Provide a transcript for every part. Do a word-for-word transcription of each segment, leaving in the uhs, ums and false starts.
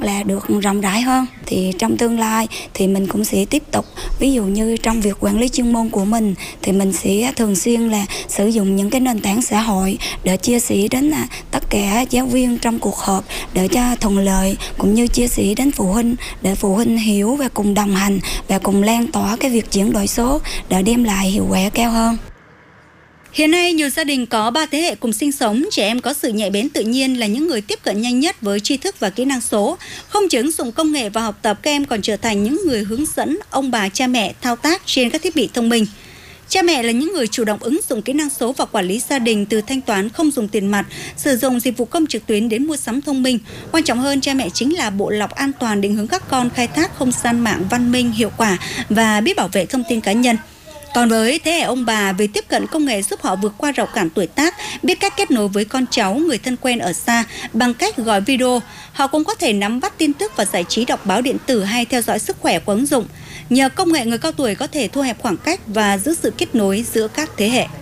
là được rộng rãi hơn. Thì trong tương lai thì mình cũng sẽ tiếp tục, ví dụ như trong việc quản lý chuyên môn của mình thì mình sẽ thường xuyên là sử dụng những cái nền tảng xã hội để chia sẻ đến tất cả giáo viên trong cuộc họp để cho thuận lợi, cũng như chia sẻ đến phụ huynh để phụ huynh hiểu và cùng đồng hành và cùng lan tỏa cái việc chuyển đổi số để đem lại hiệu quả cao hơn. Hiện nay, nhiều gia đình có ba thế hệ cùng sinh sống, trẻ em có sự nhạy bén tự nhiên là những người tiếp cận nhanh nhất với tri thức và kỹ năng số. Không chỉ ứng dụng công nghệ vào học tập, các em còn trở thành những người hướng dẫn ông bà cha mẹ thao tác trên các thiết bị thông minh. Cha mẹ là những người chủ động ứng dụng kỹ năng số và quản lý gia đình, từ thanh toán không dùng tiền mặt, sử dụng dịch vụ công trực tuyến đến mua sắm thông minh. Quan trọng hơn, cha mẹ chính là bộ lọc an toàn định hướng các con khai thác không gian mạng văn minh, hiệu quả và biết bảo vệ thông tin cá nhân. Còn với thế hệ ông bà, việc tiếp cận công nghệ giúp họ vượt qua rào cản tuổi tác, biết cách kết nối với con cháu, người thân quen ở xa bằng cách gọi video. Họ cũng có thể nắm bắt tin tức và giải trí, đọc báo điện tử hay theo dõi sức khỏe qua ứng dụng. Nhờ công nghệ, người cao tuổi có thể thu hẹp khoảng cách và giữ sự kết nối giữa các thế hệ.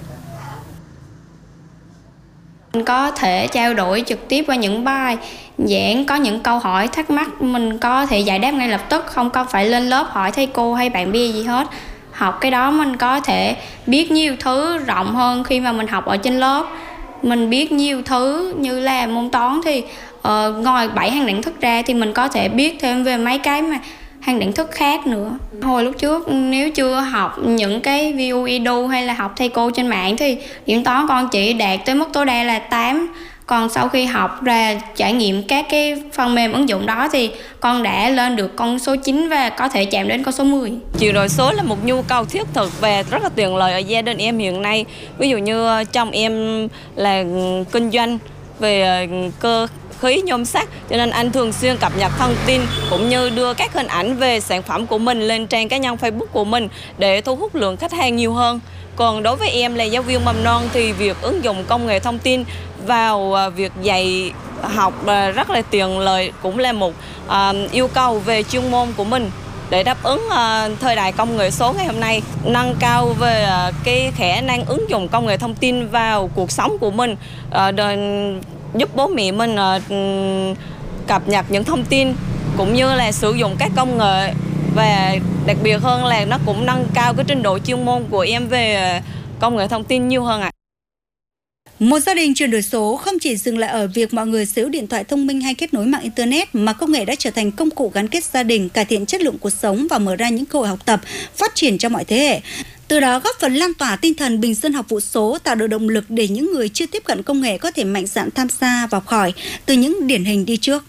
Mình có thể trao đổi trực tiếp qua những bài giảng, có những câu hỏi thắc mắc mình có thể giải đáp ngay lập tức, không có phải lên lớp hỏi thầy cô hay bạn bè gì hết. Học cái đó mình có thể biết nhiều thứ rộng hơn khi mà mình học ở trên lớp. Mình biết nhiều thứ như là môn toán thì uh, ngoài bảy hàng đẳng thức ra thì mình có thể biết thêm về mấy cái mà hàng đẳng thức khác nữa. Hồi lúc trước nếu chưa học những cái view edu hay là học thầy cô trên mạng thì điểm toán con chỉ đạt tới mức tối đa là tám. Còn sau khi học ra trải nghiệm các cái phần mềm ứng dụng đó thì con đã lên được con số chín và có thể chạm đến con số mười. Chuyển đổi số là một nhu cầu thiết thực và rất là tiện lợi ở gia đình em hiện nay. Ví dụ như chồng em là kinh doanh về cơ khí nhôm sắt, cho nên anh thường xuyên cập nhật thông tin cũng như đưa các hình ảnh về sản phẩm của mình lên trang cá nhân Facebook của mình để thu hút lượng khách hàng nhiều hơn. Còn đối với em là giáo viên mầm non thì việc ứng dụng công nghệ thông tin vào việc dạy học rất là tiện lợi, cũng là một uh, yêu cầu về chuyên môn của mình để đáp ứng uh, thời đại công nghệ số ngày hôm nay. Nâng cao về uh, cái khả năng ứng dụng công nghệ thông tin vào cuộc sống của mình, uh, để giúp bố mẹ mình uh, cập nhật những thông tin cũng như là sử dụng các công nghệ, và đặc biệt hơn là nó cũng nâng cao cái trình độ chuyên môn của em về công nghệ thông tin nhiều hơn ạ. À. Một gia đình chuyển đổi số không chỉ dừng lại ở việc mọi người sử dụng điện thoại thông minh hay kết nối mạng Internet, mà công nghệ đã trở thành công cụ gắn kết gia đình, cải thiện chất lượng cuộc sống và mở ra những cơ hội học tập, phát triển cho mọi thế hệ. Từ đó góp phần lan tỏa tinh thần bình dân học vụ số, tạo được động lực để những người chưa tiếp cận công nghệ có thể mạnh dạn tham gia và học hỏi từ những điển hình đi trước.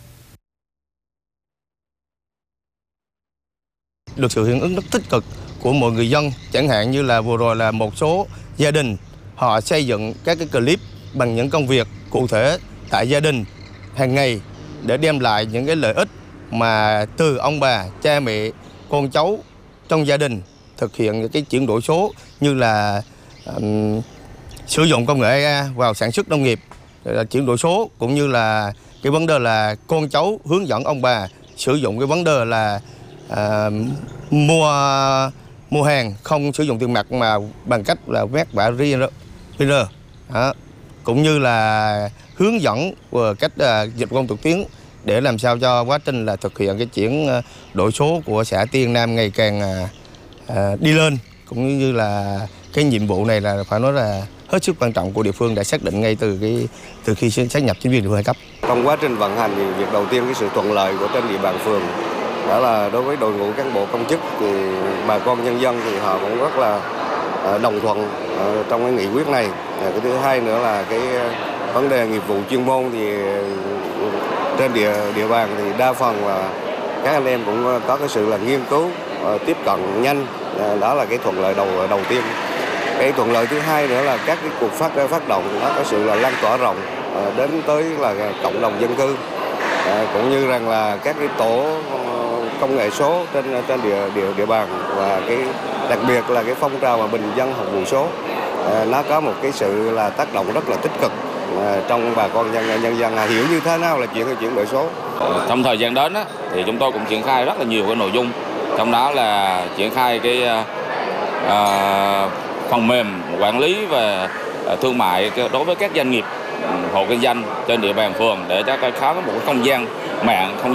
Được sự hưởng ứng rất tích cực của mọi người dân, chẳng hạn như là vừa rồi là một số gia đình họ xây dựng các cái clip bằng những công việc cụ thể tại gia đình hàng ngày để đem lại những cái lợi ích mà từ ông bà, cha mẹ, con cháu trong gia đình thực hiện những cái chuyển đổi số, như là um, sử dụng công nghệ a i vào sản xuất nông nghiệp, chuyển đổi số, cũng như là cái vấn đề là con cháu hướng dẫn ông bà sử dụng cái vấn đề là uh, mua mua hàng không sử dụng tiền mặt mà bằng cách là quét mã quy rờ, đó. Cũng như là hướng dẫn về cách uh, dịch công trực tuyến để làm sao cho quá trình là thực hiện cái chuyển đổi số của xã Tiên Nam ngày càng uh, uh, đi lên, cũng như là cái nhiệm vụ này là phải nói là hết sức quan trọng của địa phương đã xác định ngay từ cái từ khi sát nhập chính quyền địa phương hai cấp. Trong quá trình vận hành thì việc đầu tiên cái sự thuận lợi của trên địa bàn phường đó là đối với đội ngũ cán bộ công chức thì bà con nhân dân thì họ cũng rất là đồng thuận trong cái nghị quyết này. Cái thứ hai nữa là cái vấn đề nghiệp vụ chuyên môn thì trên địa địa bàn thì đa phần là các anh em cũng có cái sự là nghiên cứu tiếp cận nhanh, đó là cái thuận lợi đầu đầu tiên. Cái thuận lợi thứ hai nữa là các cái cuộc phát phát động thì nó có sự là lan tỏa rộng đến tới là cộng đồng dân cư, cũng như rằng là các cái tổ công nghệ số trên trên địa địa địa bàn, và cái đặc biệt là cái phong trào mà bình dân học vụ số, nó có một cái sự là tác động rất là tích cực trong bà con nhân nhân dân hiểu như thế nào là chuyện chuyển đổi số. Trong thời gian đến á, thì chúng tôi cũng triển khai rất là nhiều cái nội dung, trong đó là triển khai cái uh, phần mềm quản lý về thương mại đối với các doanh nghiệp hộ kinh doanh trên địa bàn phường để cho có một cái không gian mạng không